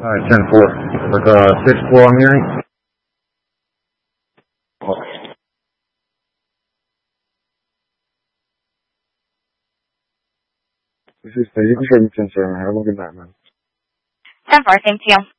Alright, 10-4. With 6-4 I'm hearing. This is Steve from Sir. Have a good night, man. 10-4, thank you.